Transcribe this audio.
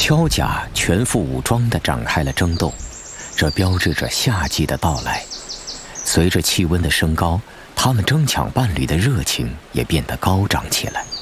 挑甲全副武装地展开了争斗，这标志着夏季的到来。随着气温的升高，他们争抢伴侣的热情也变得高涨起来。